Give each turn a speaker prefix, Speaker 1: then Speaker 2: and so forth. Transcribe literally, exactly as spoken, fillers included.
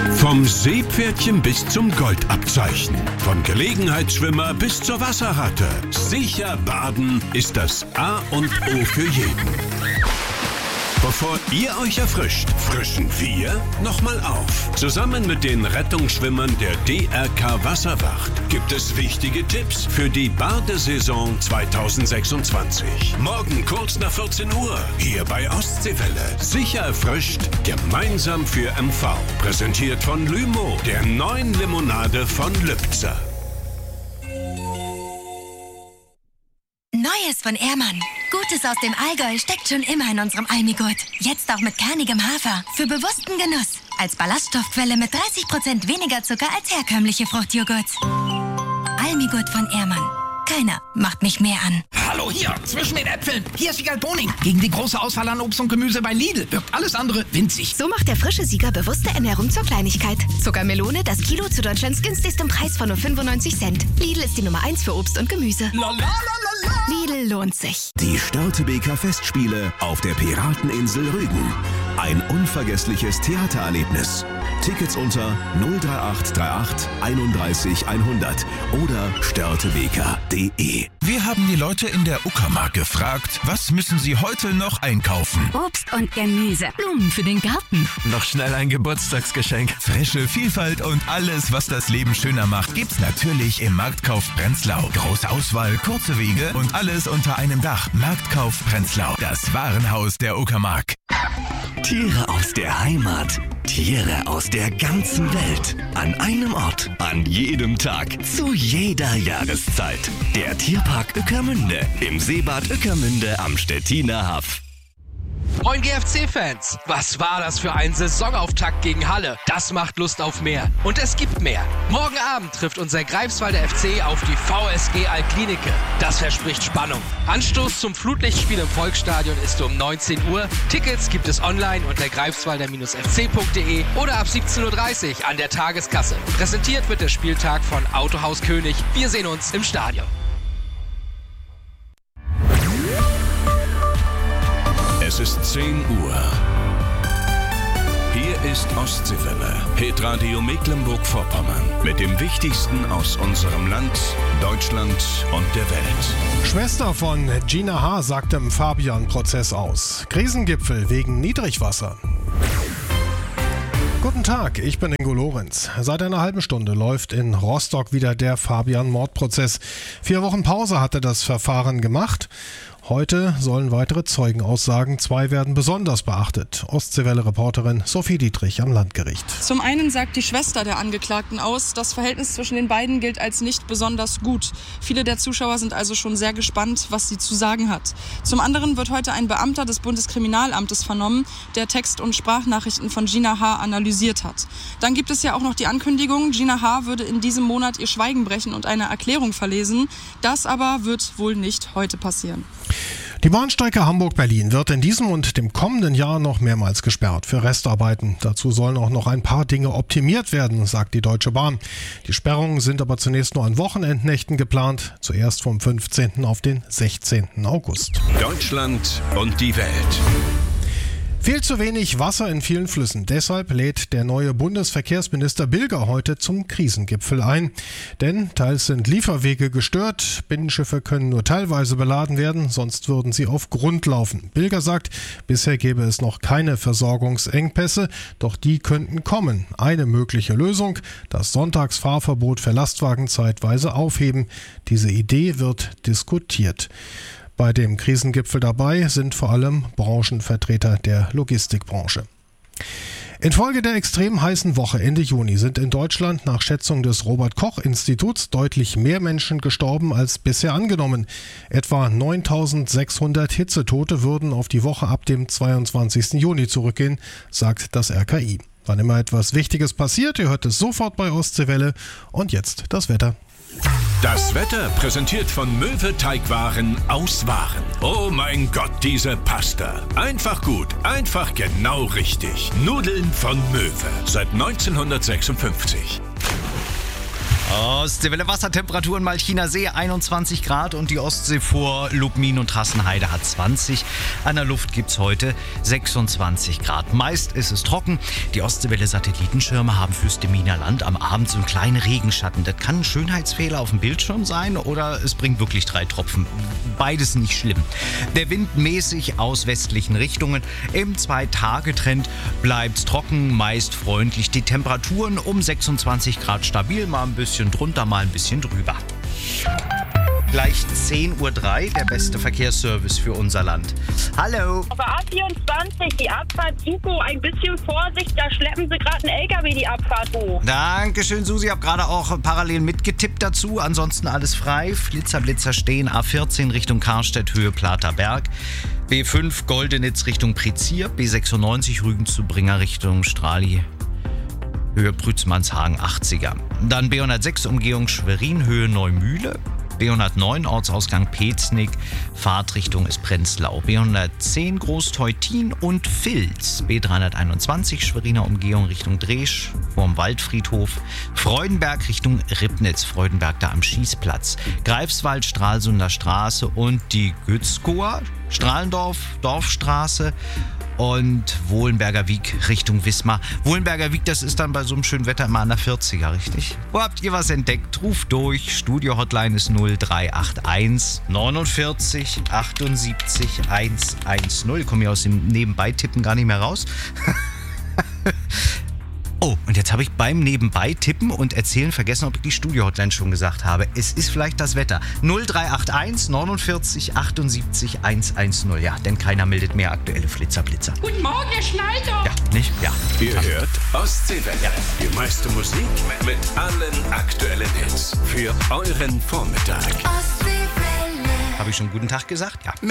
Speaker 1: Vom Seepferdchen bis zum Goldabzeichen. Von Gelegenheitsschwimmer bis zur Wasserratte. Sicher baden ist das A und O für jeden. Bevor ihr euch erfrischt, frischen wir nochmal auf. Zusammen mit den Rettungsschwimmern der D R K Wasserwacht gibt es wichtige Tipps für die Badesaison zweitausendsechsundzwanzig. Morgen kurz nach vierzehn Uhr, hier bei Ostseewelle. Sicher erfrischt, gemeinsam für M V. Präsentiert von Lymo, der neuen Limonade von Lübzer.
Speaker 2: Neues von Ehrmann. Gutes aus dem Allgäu steckt schon immer in unserem Almigurt. Jetzt auch mit kernigem Hafer. Für bewussten Genuss. Als Ballaststoffquelle mit dreißig Prozent weniger Zucker als herkömmliche Fruchtjoghurts. Almigurt von Ehrmann. Keiner macht mich mehr an.
Speaker 3: Hallo hier, zwischen den Äpfeln. Hier ist Siegal Boning. Gegen die große Auswahl an Obst und Gemüse bei Lidl wirkt alles andere winzig.
Speaker 4: So macht der frische Sieger bewusste Ernährung zur Kleinigkeit. Zuckermelone, das Kilo zu Deutschlands günstigstem Preis von nur fünfundneunzig Cent. Lidl ist die Nummer eins für Obst und Gemüse.
Speaker 3: La, la, la, la, la.
Speaker 4: Lidl lohnt sich.
Speaker 5: Die Störtebeker Festspiele auf der Pirateninsel Rügen. Ein unvergessliches Theatererlebnis. Tickets unter null drei acht drei acht einunddreißig hundert oder störtebeker punkt de.
Speaker 6: Wir haben die Leute in der Uckermark gefragt, was müssen sie heute noch einkaufen?
Speaker 7: Obst und Gemüse, Blumen für den Garten.
Speaker 8: Noch schnell ein Geburtstagsgeschenk.
Speaker 6: Frische Vielfalt und alles, was das Leben schöner macht, gibt's natürlich im Marktkauf Prenzlau. Große Auswahl, kurze Wege und alles unter einem Dach. Marktkauf Prenzlau, das Warenhaus der Uckermark.
Speaker 5: Tiere aus der Heimat. Tiere aus der ganzen Welt. An einem Ort, an jedem Tag, zu jeder Jahreszeit. Der Tierpark Ueckermünde im Seebad Ueckermünde am Stettiner Haff.
Speaker 9: Moin G F C-Fans! Was war das für ein Saisonauftakt gegen Halle? Das macht Lust auf mehr. Und es gibt mehr. Morgen Abend trifft unser Greifswalder F C auf die V S G Altklinike. Das verspricht Spannung. Anstoß zum Flutlichtspiel im Volksstadion ist um neunzehn Uhr. Tickets gibt es online unter greifswalder F C punkt de oder ab siebzehn Uhr dreißig an der Tageskasse. Präsentiert wird der Spieltag von Autohaus König. Wir sehen uns im Stadion.
Speaker 1: Es ist zehn Uhr. Hier ist Ostseewelle, Hitradio Mecklenburg-Vorpommern. Mit dem Wichtigsten aus unserem Land, Deutschland und der Welt.
Speaker 10: Schwester von Gina H. sagt im Fabian-Prozess aus. Krisengipfel wegen Niedrigwasser. Guten Tag, ich bin Ingo Lorenz. Seit einer halben Stunde läuft in Rostock wieder der Fabian-Mordprozess. Vier Wochen Pause hatte das Verfahren gemacht. Heute sollen weitere Zeugen aussagen. Zwei werden besonders beachtet. Ostseewelle-Reporterin Sophie Dietrich am Landgericht.
Speaker 11: Zum einen sagt die Schwester der Angeklagten aus, das Verhältnis zwischen den beiden gilt als nicht besonders gut. Viele der Zuschauer sind also schon sehr gespannt, was sie zu sagen hat. Zum anderen wird heute ein Beamter des Bundeskriminalamtes vernommen, der Text- und Sprachnachrichten von Gina H. analysiert hat. Dann gibt es ja auch noch die Ankündigung, Gina H. würde in diesem Monat ihr Schweigen brechen und eine Erklärung verlesen. Das aber wird wohl nicht heute passieren.
Speaker 10: Die Bahnstrecke Hamburg-Berlin wird in diesem und dem kommenden Jahr noch mehrmals gesperrt für Restarbeiten. Dazu sollen auch noch ein paar Dinge optimiert werden, sagt die Deutsche Bahn. Die Sperrungen sind aber zunächst nur an Wochenendnächten geplant, zuerst vom fünfzehnten auf den sechzehnten August.
Speaker 1: Deutschland und die Welt.
Speaker 10: Viel zu wenig Wasser in vielen Flüssen. Deshalb lädt der neue Bundesverkehrsminister Bilger heute zum Krisengipfel ein. Denn teils sind Lieferwege gestört, Binnenschiffe können nur teilweise beladen werden, sonst würden sie auf Grund laufen. Bilger sagt, bisher gäbe es noch keine Versorgungsengpässe, doch die könnten kommen. Eine mögliche Lösung, das Sonntagsfahrverbot für Lastwagen zeitweise aufheben. Diese Idee wird diskutiert. Bei dem Krisengipfel dabei sind vor allem Branchenvertreter der Logistikbranche. Infolge der extrem heißen Woche Ende Juni sind in Deutschland nach Schätzung des Robert-Koch-Instituts deutlich mehr Menschen gestorben als bisher angenommen. Etwa neuntausendsechshundert Hitzetote würden auf die Woche ab dem zweiundzwanzigsten Juni zurückgehen, sagt das R K I. Wann immer etwas Wichtiges passiert, ihr hört es sofort bei Ostseewelle. Und jetzt das Wetter.
Speaker 1: Das Wetter präsentiert von Möwe Teigwaren aus Waren. Oh mein Gott, diese Pasta. Einfach gut, einfach genau richtig. Nudeln von Möwe seit neunzehnhundertsechsundfünfzig.
Speaker 12: Ostseewelle Wassertemperaturen Malchiner See einundzwanzig Grad und die Ostsee vor Lubmin und Trassenheide hat zwanzig. An der Luft gibt es heute sechsundzwanzig Grad. Meist ist es trocken. Die Ostseewelle Satellitenschirme haben fürs Deminer Land am Abend so einen kleinen Regenschatten. Das kann ein Schönheitsfehler auf dem Bildschirm sein oder es bringt wirklich drei Tropfen. Beides nicht schlimm. Der Wind mäßig aus westlichen Richtungen. Im Zwei-Tage-Trend bleibt es trocken, meist freundlich. Die Temperaturen um sechsundzwanzig Grad stabil, mal ein bisschen drunter, mal ein bisschen drüber. Gleich zehn Uhr drei, der beste Verkehrsservice für unser Land. Hallo.
Speaker 13: Auf der A vierundzwanzig, die Abfahrt Suko, ein bisschen Vorsicht, da schleppen sie gerade einen L K W die Abfahrt hoch.
Speaker 12: Dankeschön, Susi. Ich habe gerade auch parallel mitgetippt dazu. Ansonsten alles frei. Flitzer, Blitzer stehen. A vierzehn Richtung Karstedt, Höhe Platerberg. B fünf Goldenitz Richtung Prezier. B sechsundneunzig Rügen zu Bringer Richtung Strali. Höhe Prützmannshagen achtziger. Dann B hundertsechs Umgehung Schwerin, Höhe Neumühle. B hundertneun Ortsausgang Peznig, Fahrtrichtung ist Prenzlau. B hundertzehn Großteutin und Vils. B dreihunderteinundzwanzig Schweriner Umgehung Richtung Dresch vorm Waldfriedhof. Freudenberg Richtung Ribnitz, Freudenberg da am Schießplatz. Greifswald, Stralsunder Straße und die Gützkower, Strahlendorf, Dorfstraße. Und Wohlenberger Wiek Richtung Wismar. Wohlenberger Wiek, das ist dann bei so einem schönen Wetter immer an der vierziger, richtig? Wo habt ihr was entdeckt? Ruft durch. Studio-Hotline ist null drei acht eins neunundvierzig achtundsiebzig hundertzehn. Ich komme hier aus dem Nebenbei-Tippen gar nicht mehr raus. Oh, und jetzt habe ich beim Nebenbei-Tippen und Erzählen vergessen, ob ich die Studio-Hotline schon gesagt habe. Es ist vielleicht das Wetter. null drei acht eins neunundvierzig achtundsiebzig hundertzehn. Ja, denn keiner meldet mehr aktuelle Flitzer-Blitzer.
Speaker 14: Guten Morgen, Herr Schneider.
Speaker 12: Ja, nicht? Ja.
Speaker 1: Ihr hört Ostseewelle. Ja. Die meiste Musik mit allen aktuellen Hits. Für euren Vormittag.
Speaker 12: Habe ich schon guten Tag gesagt? Ja.